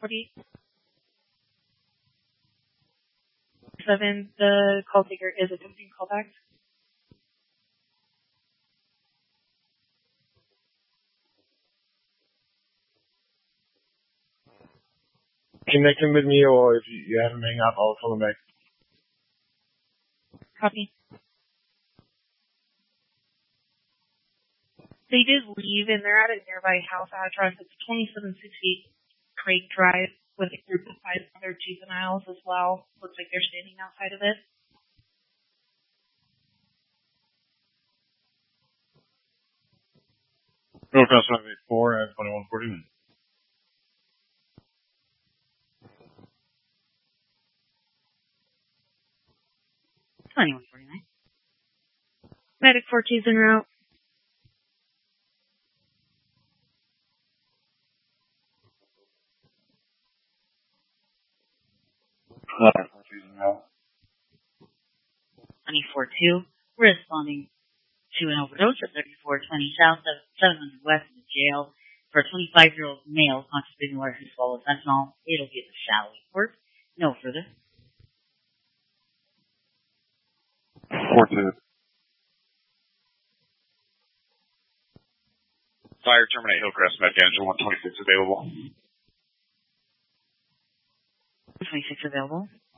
7, the call taker is attempting callback. Connect him with me, or if you have him hang up, I'll call him back. Copy. They did leave, and they're at a nearby house address. It's 2760 Craig Drive with a group of 5 other juveniles as well. Looks like they're standing outside of it. Northwest 584 at 2140. 2149. Medic 42 is en route. Medic 42 is en route. 24-2, we're responding to an overdose at 3420 South of 700 West of the jail for a 25-year-old male contemplating where he swallowed fentanyl. It'll be at the Shallow Court. No further. 4-2. Fire terminate Hillcrest Med Manager 126 available. 126 available.